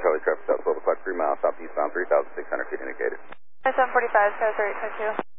Charlie traffic south 12 o'clock, 3 miles southeastbound, 3,600 feet indicated. 745, 738.2.